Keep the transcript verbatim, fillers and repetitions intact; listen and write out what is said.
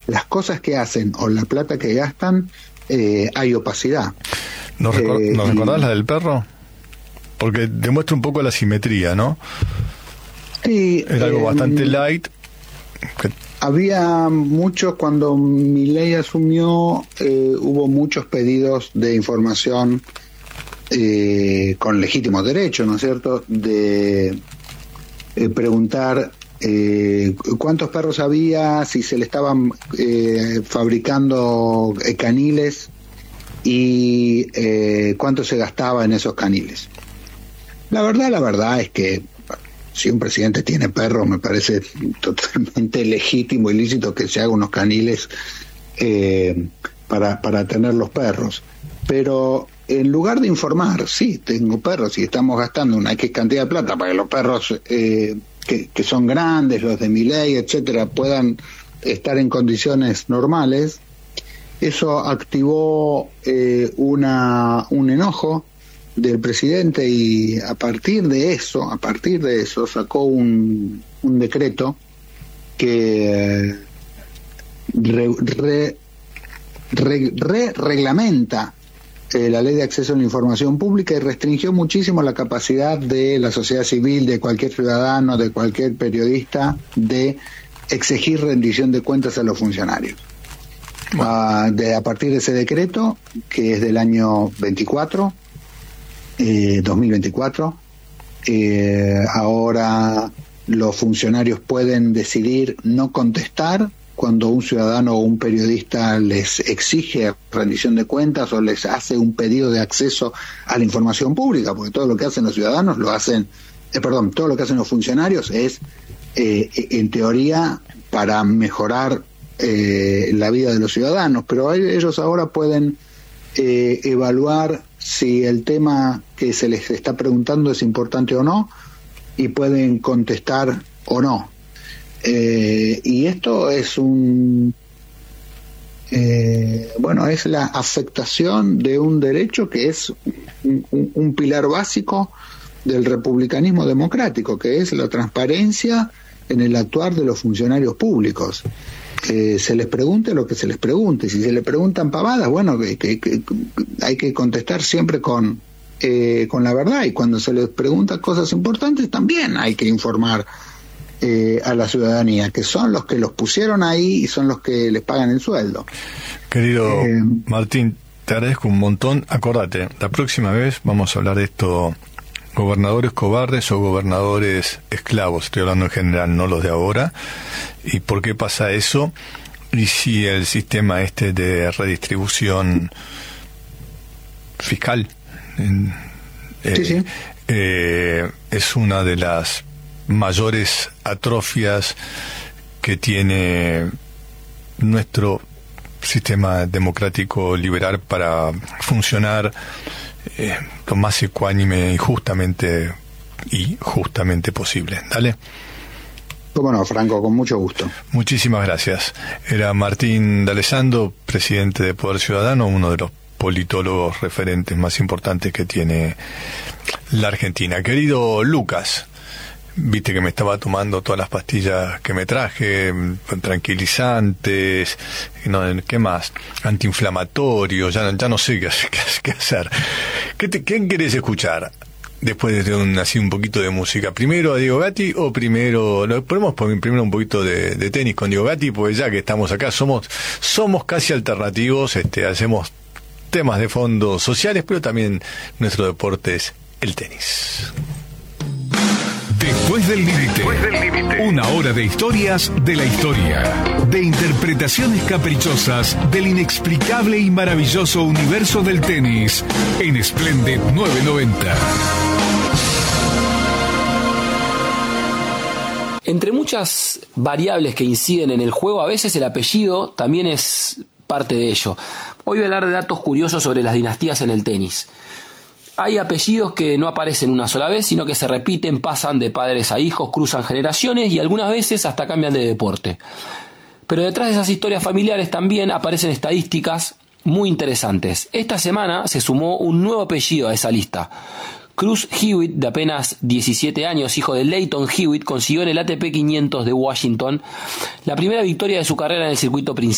las cosas que hacen o la plata que gastan, eh, hay opacidad. ¿Nos, recor- eh, ¿nos recordás y, la del perro? Porque demuestra un poco la simetría, ¿no? Sí, era algo eh, bastante light. Que... Había muchos, cuando Milei asumió, eh, hubo muchos pedidos de información eh, con legítimos derechos, ¿no es cierto?, de eh, preguntar eh, cuántos perros había, si se le estaban eh, fabricando eh, caniles y eh, cuánto se gastaba en esos caniles. La verdad, la verdad es que si un presidente tiene perros, me parece totalmente legítimo y lícito que se haga unos caniles eh, para, para tener los perros. Pero en lugar de informar, sí, tengo perros y estamos gastando una X cantidad de plata para que los perros eh, que, que son grandes, los de Milei, etcétera, puedan estar en condiciones normales, eso activó eh, una un enojo del presidente y a partir de eso, a partir de eso sacó un, un decreto que re, re, re, re reglamenta eh, la ley de acceso a la información pública y restringió muchísimo la capacidad de la sociedad civil, de cualquier ciudadano, de cualquier periodista, de exigir rendición de cuentas a los funcionarios. Uh, de, a partir de ese decreto, que es del año veinticuatro, Eh, dos mil veinticuatro, eh, ahora los funcionarios pueden decidir no contestar cuando un ciudadano o un periodista les exige rendición de cuentas o les hace un pedido de acceso a la información pública, porque todo lo que hacen los ciudadanos lo hacen, eh, perdón, todo lo que hacen los funcionarios es eh, en teoría para mejorar eh, la vida de los ciudadanos, pero ellos ahora pueden eh, evaluar si el tema que se les está preguntando es importante o no, y pueden contestar o no. Eh, y esto es un... Eh, bueno, es la afectación de un derecho que es un, un, un pilar básico del republicanismo democrático, que es la transparencia en el actuar de los funcionarios públicos. Eh, se les pregunte lo que se les pregunte. Si se les preguntan pavadas, bueno, que, que, que hay que contestar siempre con eh, con la verdad, y cuando se les pregunta cosas importantes también hay que informar eh, a la ciudadanía, que son los que los pusieron ahí y son los que les pagan el sueldo. Querido eh, Martín, te agradezco un montón. Acordate, la próxima vez vamos a hablar de esto, gobernadores cobardes o gobernadores esclavos, estoy hablando en general, no los de ahora, y por qué pasa eso, y si el sistema este de redistribución fiscal eh, sí, sí. Eh, es una de las mayores atrofias que tiene nuestro sistema democrático liberal para funcionar Eh, lo más ecuánime y justamente y justamente posible. Dale. Cómo no, Franco, con mucho gusto. Muchísimas gracias. Era Martín D'Alessandro, presidente de Poder Ciudadano, uno de los politólogos referentes más importantes que tiene la Argentina. Querido Lucas, viste que me estaba tomando todas las pastillas que me traje, tranquilizantes, no, ¿qué más? Antiinflamatorios, ya, ya no sé qué, qué, qué hacer. ¿Qué, te, ¿Qué querés escuchar después de un, así un poquito de música? ¿Primero a Diego Gatti o primero, lo ponemos primero un poquito de, de tenis con Diego Gatti? Pues ya que estamos acá, somos, somos casi alternativos, este, hacemos temas de fondo sociales, pero también nuestro deporte es el tenis. Después del límite, una hora de historias de la historia, de interpretaciones caprichosas del inexplicable y maravilloso universo del tenis, en Splendid novecientos noventa. Entre muchas variables que inciden en el juego, a veces el apellido también es parte de ello. Hoy voy a hablar de datos curiosos sobre las dinastías en el tenis. Hay apellidos que no aparecen una sola vez, sino que se repiten, pasan de padres a hijos, cruzan generaciones y algunas veces hasta cambian de deporte. Pero detrás de esas historias familiares también aparecen estadísticas muy interesantes. Esta semana se sumó un nuevo apellido a esa lista. Cruz Hewitt, de apenas diecisiete años, hijo de Lleyton Hewitt, consiguió en el A T P quinientos de Washington la primera victoria de su carrera en el circuito principal.